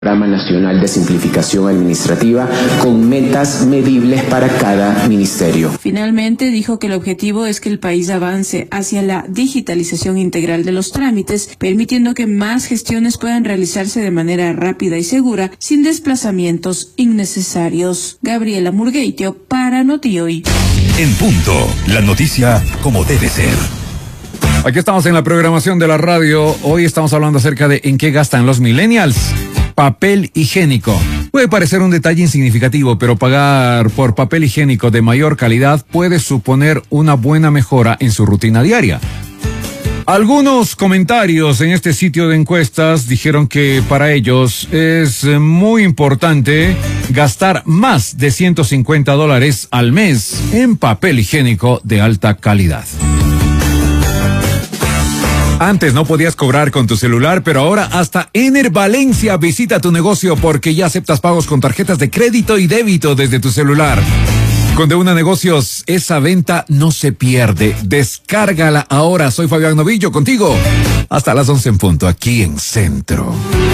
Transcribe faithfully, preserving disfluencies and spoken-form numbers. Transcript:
Programa Nacional de Simplificación Administrativa con metas medibles para cada ministerio. Finalmente dijo que el objetivo es que el país avance hacia la digitalización integral de los trámites, permitiendo que más gestiones puedan realizarse de manera rápida y segura, sin desplazamientos innecesarios. Gabriela Murgueitio para Notihoy. En punto, la noticia como debe ser. Aquí estamos en la programación de la radio. Hoy estamos hablando acerca de en qué gastan los millennials. Papel higiénico. Puede parecer un detalle insignificativo, pero pagar por papel higiénico de mayor calidad puede suponer una buena mejora en su rutina diaria. Algunos comentarios en este sitio de encuestas dijeron que para ellos es muy importante gastar más de ciento cincuenta dólares al mes en papel higiénico de alta calidad. Antes no podías cobrar con tu celular, pero ahora hasta Ener Valencia visita tu negocio porque ya aceptas pagos con tarjetas de crédito y débito desde tu celular. Con De Una Negocios, esa venta no se pierde. Descárgala ahora. Soy Fabián Novillo contigo hasta las once en punto aquí en Centro.